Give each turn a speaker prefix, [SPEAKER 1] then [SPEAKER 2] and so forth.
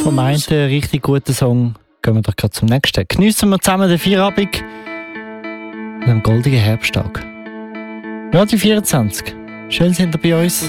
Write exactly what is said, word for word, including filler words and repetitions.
[SPEAKER 1] Vom einen richtig guten Song gehen wir doch gerade zum nächsten. Geniessen wir zusammen den Feierabend an einem goldigen Herbsttag. Radio vierundzwanzig. Schön sind ihr bei uns.